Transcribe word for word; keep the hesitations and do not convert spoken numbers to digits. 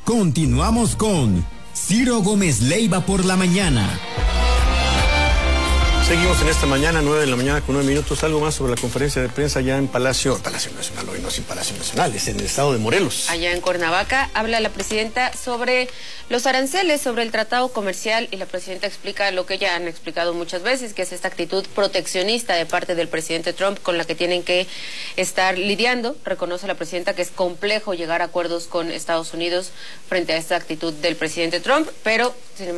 Continuamos con Ciro Gómez Leiva por la mañana. Seguimos en esta mañana, nueve de la mañana con nueve minutos. Algo más sobre la conferencia de prensa ya en Palacio, Palacio Nacional, hoy no sin Palacio Nacional, es en el estado de Morelos. Allá en Cuernavaca habla la presidenta sobre los aranceles, sobre el tratado comercial, y la presidenta explica lo que ya han explicado muchas veces, que es esta actitud proteccionista de parte del presidente Trump con la que tienen que estar lidiando. Reconoce la presidenta que es complejo llegar a acuerdos con Estados Unidos frente a esta actitud del presidente Trump, pero sin